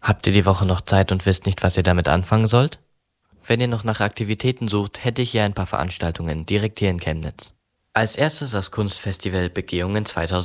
Habt ihr die Woche noch Zeit und wisst nicht, was ihr damit anfangen sollt? Wenn ihr noch nach Aktivitäten sucht, hätte ich hier ein paar Veranstaltungen direkt hier in Chemnitz. Als erstes das Kunstfestival Begehungen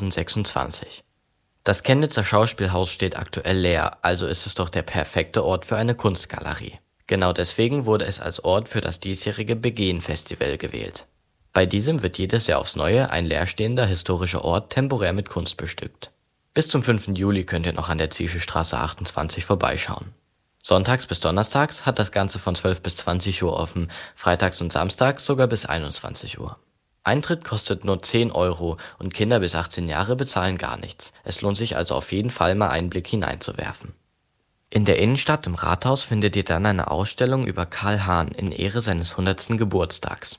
2026. Das Chemnitzer Schauspielhaus steht aktuell leer, also ist es doch der perfekte Ort für eine Kunstgalerie. Genau deswegen wurde es als Ort für das diesjährige Begehen-Festival gewählt. Bei diesem wird jedes Jahr aufs Neue ein leerstehender historischer Ort temporär mit Kunst bestückt. Bis zum 5. Juli könnt ihr noch an der Ziesche Straße 28 vorbeischauen. Sonntags bis donnerstags hat das Ganze von 12 bis 20 Uhr offen, freitags und samstags sogar bis 21 Uhr. Eintritt kostet nur 10 Euro und Kinder bis 18 Jahre bezahlen gar nichts. Es lohnt sich also auf jeden Fall mal einen Blick hineinzuwerfen. In der Innenstadt im Rathaus findet ihr dann eine Ausstellung über Karl Hahn in Ehre seines 100. Geburtstags.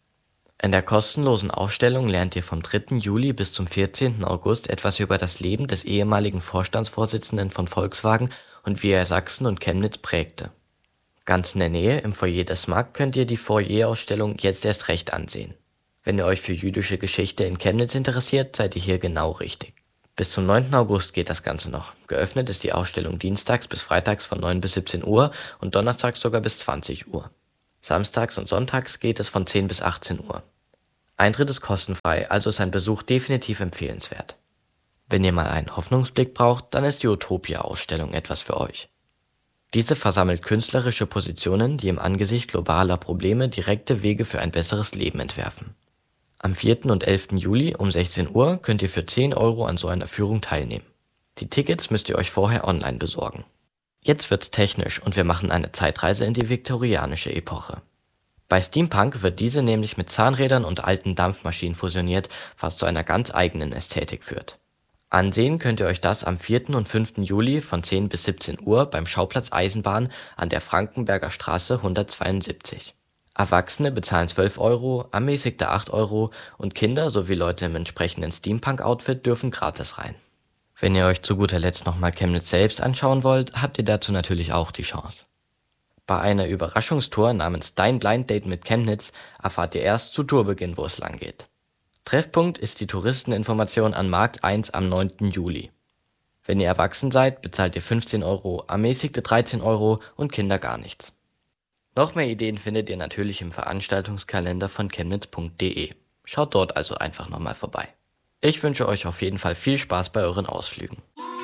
In der kostenlosen Ausstellung lernt ihr vom 3. Juli bis zum 14. August etwas über das Leben des ehemaligen Vorstandsvorsitzenden von Volkswagen und wie er Sachsen und Chemnitz prägte. Ganz in der Nähe, im Foyer des MAG, könnt ihr die Foyerausstellung jetzt erst recht ansehen. Wenn ihr euch für jüdische Geschichte in Chemnitz interessiert, seid ihr hier genau richtig. Bis zum 9. August geht das Ganze noch. Geöffnet ist die Ausstellung dienstags bis freitags von 9 bis 17 Uhr und donnerstags sogar bis 20 Uhr. Samstags und sonntags geht es von 10 bis 18 Uhr. Eintritt ist kostenfrei, also ist ein Besuch definitiv empfehlenswert. Wenn ihr mal einen Hoffnungsblick braucht, dann ist die Utopia-Ausstellung etwas für euch. Diese versammelt künstlerische Positionen, die im Angesicht globaler Probleme direkte Wege für ein besseres Leben entwerfen. Am 4. und 11. Juli um 16 Uhr könnt ihr für 10 Euro an so einer Führung teilnehmen. Die Tickets müsst ihr euch vorher online besorgen. Jetzt wird's technisch und wir machen eine Zeitreise in die viktorianische Epoche. Bei Steampunk wird diese nämlich mit Zahnrädern und alten Dampfmaschinen fusioniert, was zu einer ganz eigenen Ästhetik führt. Ansehen könnt ihr euch das am 4. und 5. Juli von 10 bis 17 Uhr beim Schauplatz Eisenbahn an der Frankenberger Straße 172. Erwachsene bezahlen 12 Euro, ermäßigte 8 Euro und Kinder sowie Leute im entsprechenden Steampunk-Outfit dürfen gratis rein. Wenn ihr euch zu guter Letzt nochmal Chemnitz selbst anschauen wollt, habt ihr dazu natürlich auch die Chance. Bei einer Überraschungstour namens Dein Blind Date mit Chemnitz erfahrt ihr erst zu Tourbeginn, wo es lang geht. Treffpunkt ist die Touristeninformation an Markt 1 am 9. Juli. Wenn ihr erwachsen seid, bezahlt ihr 15 Euro, ermäßigte 13 Euro und Kinder gar nichts. Noch mehr Ideen findet ihr natürlich im Veranstaltungskalender von chemnitz.de. Schaut dort also einfach nochmal vorbei. Ich wünsche euch auf jeden Fall viel Spaß bei euren Ausflügen.